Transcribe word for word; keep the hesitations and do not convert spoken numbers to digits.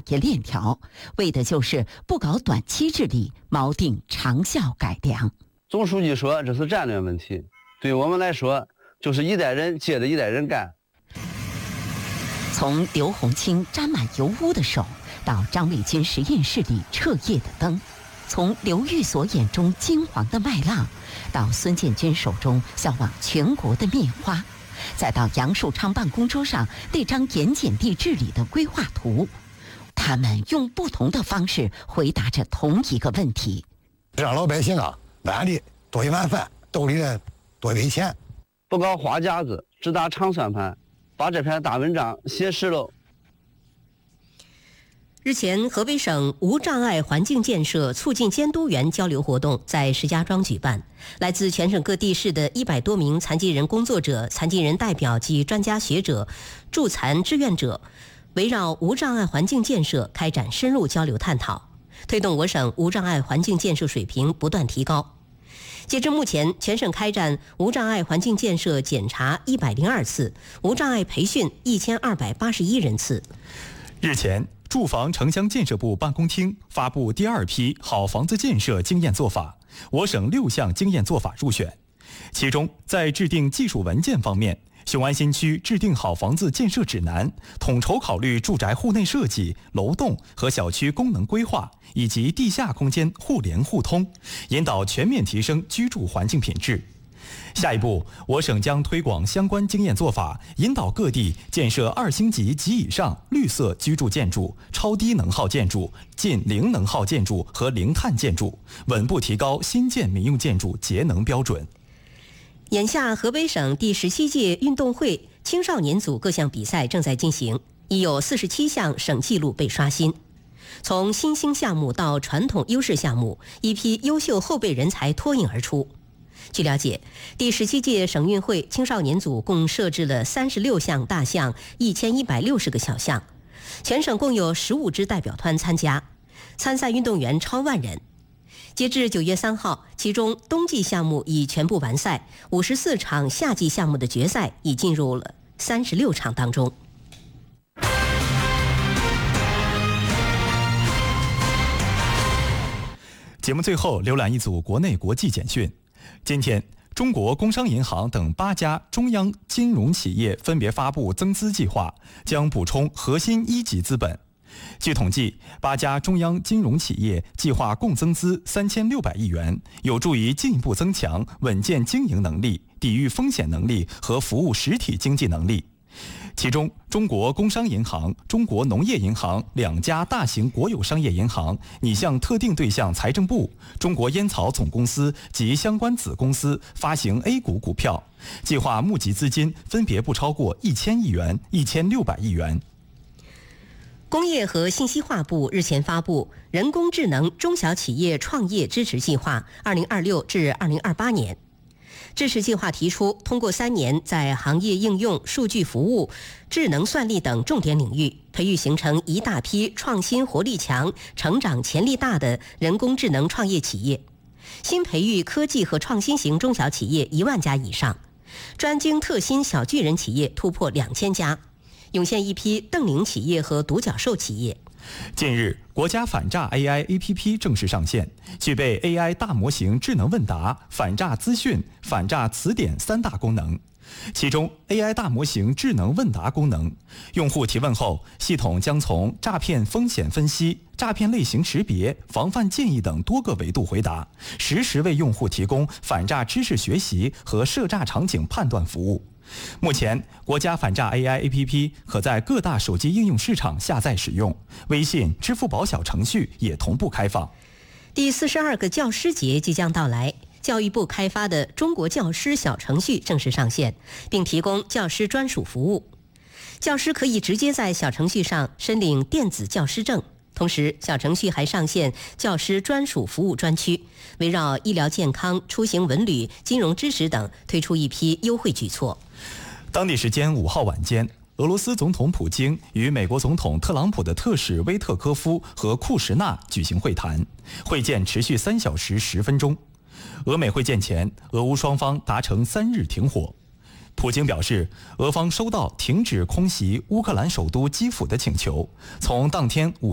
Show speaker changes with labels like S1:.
S1: 业链条，为的就是不搞短期治理，锚定长效改良。
S2: 总书记说这是战略问题，对我们来说就是一代人接着一代人干。
S1: 从刘洪清沾满油污的手，到张卫军实验室里彻夜的灯，从刘寓所眼中金黄的麦浪，到孙建军手中销往全国的面花，再到杨树昌办公桌上那张盐碱地治理的规划图，他们用不同的方式回答着同一个问题：
S3: 让老百姓啊碗里多一碗饭，兜里呢多一杯钱。
S2: 不搞花架子，只打长算盘，把这篇大文章写实喽。
S4: 日前，河北省无障碍环境建设促进监督员交流活动在石家庄举办，来自全省各地市的一百多名残疾人工作者、残疾人代表及专家学者、助残志愿者，围绕无障碍环境建设开展深入交流探讨，推动我省无障碍环境建设水平不断提高。截至目前，全省开展无障碍环境建设检查一百零二次，无障碍培训一千二百八十一人次。
S5: 日前，住房城乡建设部办公厅发布第二批好房子建设经验做法，我省六项经验做法入选。其中，在制定技术文件方面，雄安新区制定好房子建设指南，统筹考虑住宅户内设计、楼栋和小区功能规划以及地下空间互联互通，引导全面提升居住环境品质。下一步，我省将推广相关经验做法，引导各地建设二星级及以上绿色居住建筑、超低能耗建筑、近零能耗建筑和零碳建筑，稳步提高新建民用建筑节能标准。
S4: 眼下，河北省第十七届运动会青少年组各项比赛正在进行，已有四十七项省纪录被刷新。从新兴项目到传统优势项目，一批优秀后备人才脱颖而出。据了解，第十七届省运会青少年组共设置了三十六项大项、一千一百六十个小项，全省共有十五支代表团参加，参赛运动员超万人。截至九月三号，其中冬季项目已全部完赛，五十四场夏季项目的决赛已进入了三十六场当中。
S5: 节目最后浏览一组国内国际简讯。今天，中国工商银行等八家中央金融企业分别发布增资计划，将补充核心一级资本。据统计，八家中央金融企业计划共增资三千六百亿元，有助于进一步增强稳健经营能力、抵御风险能力和服务实体经济能力。其中，中国工商银行、中国农业银行两家大型国有商业银行拟向特定对象财政部、中国烟草总公司及相关子公司发行 A 股股票，计划募集资金分别不超过一千亿元、一千六百亿元。
S4: 工业和信息化部日前发布人工智能中小企业创业支持计划二零二六至二零二八年。支持计划提出，通过三年在行业应用、数据服务、智能算力等重点领域，培育形成一大批创新活力强、成长潜力大的人工智能创业企业，新培育科技和创新型中小企业一万家以上，专精特新小巨人企业突破两千家，涌现一批瞪羚企业和独角兽企业。
S5: 近日，国家反诈 A I A P P 正式上线，具备 A I 大模型智能问答、反诈资讯、反诈词典三大功能。其中 A I 大模型智能问答功能，用户提问后，系统将从诈骗风险分析、诈骗类型识别、防范建议等多个维度回答，实时为用户提供反诈知识学习和涉诈场景判断服务。目前，国家反诈 A I A P P 可在各大手机应用市场下载使用，微信、支付宝小程序也同步开放。
S4: 第四十二个教师节即将到来，教育部开发的中国教师小程序正式上线，并提供教师专属服务。教师可以直接在小程序上申领电子教师证，同时小程序还上线教师专属服务专区，围绕医疗健康、出行文旅、金融知识等推出一批优惠举措。
S5: 当地时间五号晚间，俄罗斯总统普京与美国总统特朗普的特使威特科夫和库什纳举行会谈，会见持续三小时十分钟。俄美会见前，俄乌双方达成三日停火。普京表示，俄方收到停止空袭乌克兰首都基辅的请求，从当天五